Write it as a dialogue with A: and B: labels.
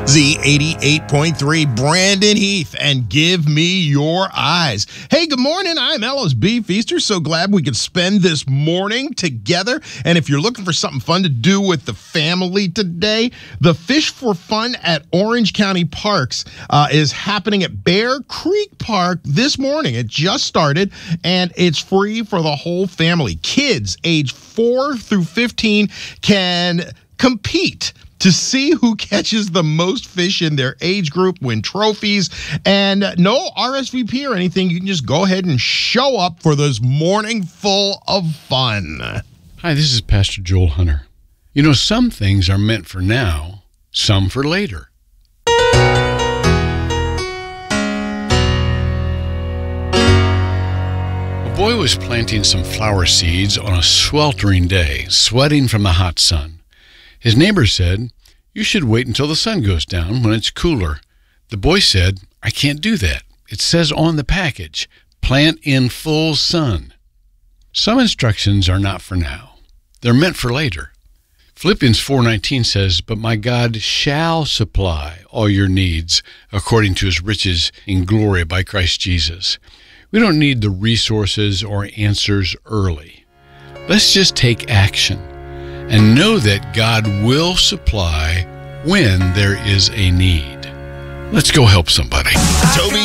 A: Z88.3, Brandon Heath, and Give Me Your Eyes. Hey, good morning. I'm Ella's Beef Easter. So glad we could spend this morning together. And if you're looking for something fun to do with the family today, the Fish for Fun at Orange County Parks is happening at Bear Creek Park this morning. It just started, and it's free for the whole family. Kids age 4 through 15 can compete to see who catches the most fish in their age group, win trophies, and no RSVP or anything. You can just go ahead and show up for this morning full of fun.
B: Hi, this is Pastor Joel Hunter. You know, some things are meant for now, some for later. A boy was planting some flower seeds on a sweltering day, sweating from the hot sun. His neighbor said, "You should wait until the sun goes down when it's cooler." The boy said, "I can't do that. It says on the package, plant in full sun." Some instructions are not for now. They're meant for later. Philippians 4:19 says, "But my God shall supply all your needs according to his riches in glory by Christ Jesus." We don't need the resources or answers early. Let's just take action and know that God will supply when there is a need. Let's go help somebody.
A: Toby